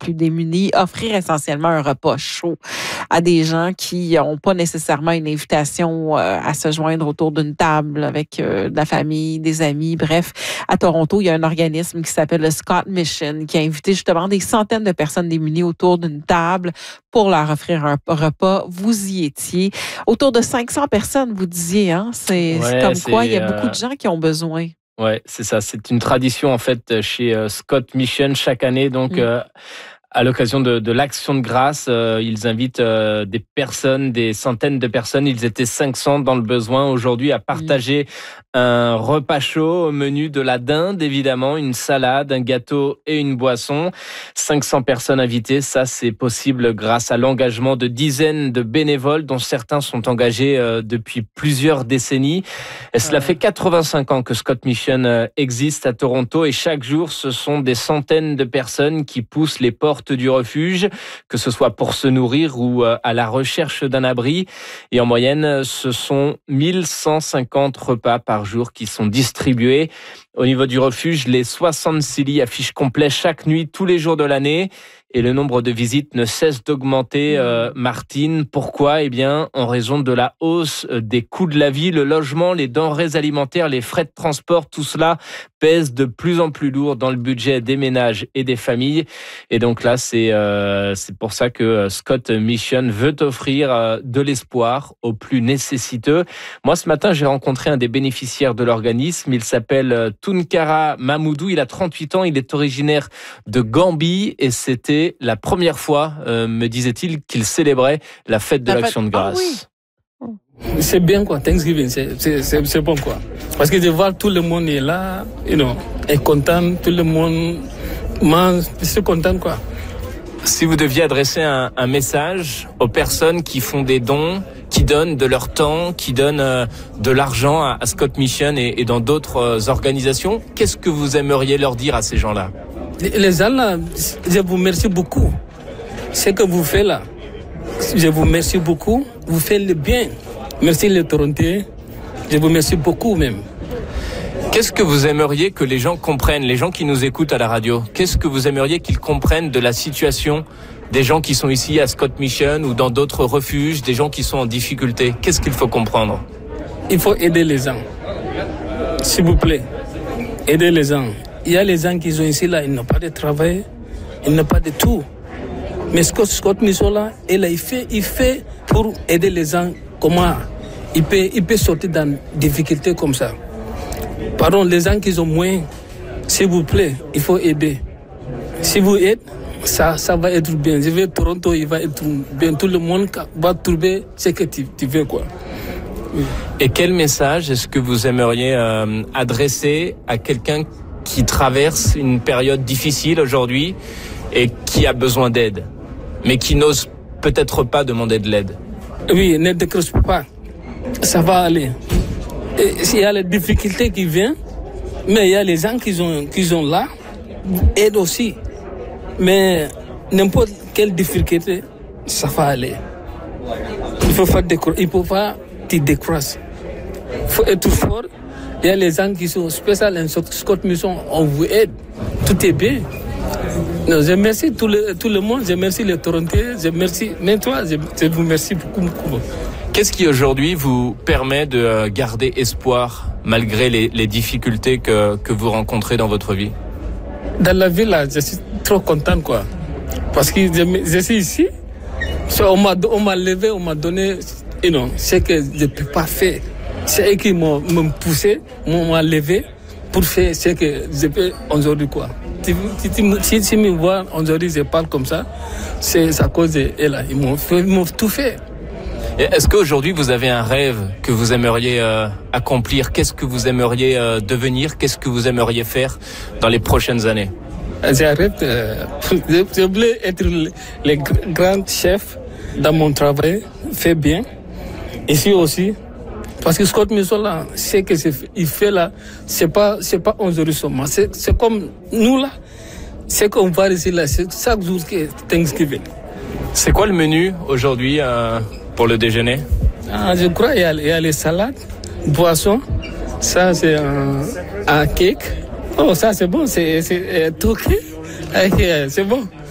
plus démunis, offrir essentiellement un repas chaud à des gens qui n'ont pas nécessairement une invitation à se joindre autour d'une table avec de la famille, des amis. Bref, à Toronto, il y a un organisme qui s'appelle le Scott Mission qui a invité justement des centaines de personnes démunies autour d'une table pour leur offrir un repas. Vous y étiez. Autour de 500 personnes, vous disiez, hein? C'est comme quoi il y a beaucoup de gens qui ont besoin. Ouais, c'est ça. C'est une tradition en fait chez Scott Mission chaque année. Donc, à l'occasion de l'Action de grâce, ils invitent des personnes, des centaines de personnes. Ils étaient 500 dans le besoin aujourd'hui à partager un repas chaud au menu de la dinde, évidemment, une salade, un gâteau et une boisson. 500 personnes invitées, ça c'est possible grâce à l'engagement de dizaines de bénévoles dont certains sont engagés depuis plusieurs décennies. Et cela fait 85 ans que Scott Mission existe à Toronto et chaque jour, ce sont des centaines de personnes qui poussent les portes du refuge, que ce soit pour se nourrir ou à la recherche d'un abri. Et en moyenne, ce sont 1150 repas par jour qui sont distribués. Au niveau du refuge, les 66 lits affichent complet chaque nuit, tous les jours de l'année. Et le nombre de visites ne cesse d'augmenter, Martine. Pourquoi ? Eh bien, en raison de la hausse des coûts de la vie, le logement, les denrées alimentaires, les frais de transport, tout cela pèse de plus en plus lourd dans le budget des ménages et des familles. Et donc là, c'est pour ça que Scott Mission veut offrir de l'espoir aux plus nécessiteux. Moi, ce matin, j'ai rencontré un des bénéficiaires de l'organisme. Il s'appelle Tunkara Mamoudou. Il a 38 ans. Il est originaire de Gambie et c'était la première fois, me disait-il, qu'il célébrait la fête de l'Action de grâce. Ah, oui. C'est bien quoi, Thanksgiving, c'est bon quoi. Parce que je vois tout le monde est là, est content, tout le monde mange, c'est content quoi. Si vous deviez adresser un message aux personnes qui font des dons, qui donnent de leur temps, qui donnent de l'argent à Scott Mission et dans d'autres organisations, qu'est-ce que vous aimeriez leur dire à ces gens-là ? Les gens là, je vous remercie beaucoup. Ce que vous faites là, je vous remercie beaucoup. Vous faites le bien. Merci les Torontais. Je vous remercie beaucoup même. Qu'est-ce que vous aimeriez que les gens comprennent, les gens qui nous écoutent à la radio? Qu'est-ce que vous aimeriez qu'ils comprennent de la situation des gens qui sont ici à Scott Mission ou dans d'autres refuges, des gens qui sont en difficulté? Qu'est-ce qu'il faut comprendre? Il faut aider les gens. S'il vous plaît, aidez les gens. Il y a les gens qui sont ici là, ils n'ont pas de travail, ils n'ont pas de tout. Mais Scott Mission là, il fait pour aider les gens. Comment il peut sortir dans des difficultés comme ça. Pardon, les gens qui ont moins, s'il vous plaît, il faut aider. Si vous aidez, ça va être bien. Je vais à Toronto, il va être bien. Tout le monde va trouver ce que tu veux quoi. Oui. Et quel message est-ce que vous aimeriez adresser à quelqu'un qui traverse une période difficile aujourd'hui et qui a besoin d'aide, mais qui n'ose peut-être pas demander de l'aide? Oui, ne décroche pas. Ça va aller. Il y a les difficultés qui viennent, mais il y a les gens qui sont là, aident aussi. Mais n'importe quelle difficulté, ça va aller. Il faut pas te décrocher. Il faut être fort. Il y a les gens qui sont spéciaux en Scott Mission, on vous aide. Tout est bien. Non, je remercie tout le monde, je remercie les Torontais, je remercie même toi, je vous remercie beaucoup. Qu'est-ce qui aujourd'hui vous permet de garder espoir malgré les difficultés que vous rencontrez dans votre vie? Dans la vie là, je suis trop content quoi. Parce que je suis ici, on m'a levé, on m'a donné ce que je ne peux pas faire. C'est eux qui m'ont poussé, m'ont levé pour faire ce que je peux aujourd'hui quoi. Si tu me vois aujourd'hui, je parle comme ça, c'est à cause d'eux là. Ils m'ont tout fait. Et est-ce qu'aujourd'hui vous avez un rêve que vous aimeriez accomplir? Qu'est-ce que vous aimeriez devenir? Qu'est-ce que vous aimeriez faire dans les prochaines années? J'arrête. Je voulais être le grand chef dans mon travail, fait bien. Ici aussi. Parce que Scott Mission là, ce qu'il fait là, c'est pas aujourd'hui seulement. C'est comme nous là, c'est qu'on va ici là, c'est chaque jour que Thanksgiving. C'est quoi le menu aujourd'hui pour le déjeuner? Je crois qu'il y a les salades, boissons. Ça c'est un cake. Oh ça c'est bon, c'est tout. C'est bon.